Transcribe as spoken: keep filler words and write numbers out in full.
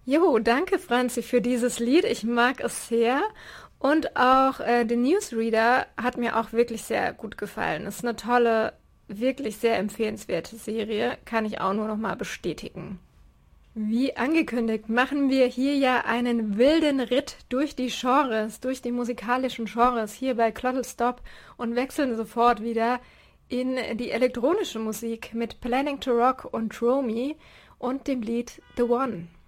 Jo, danke Franzi für dieses Lied. Ich mag es sehr. Und auch äh, den Newsreader hat mir auch wirklich sehr gut gefallen. Ist eine tolle, wirklich sehr empfehlenswerte Serie. Kann ich auch nur noch mal bestätigen. Wie angekündigt, machen wir hier ja einen wilden Ritt durch die Genres, durch die musikalischen Genres hier bei Clottel Stop und wechseln sofort wieder in die elektronische Musik mit Planning to Rock und Romy und dem Lied The One.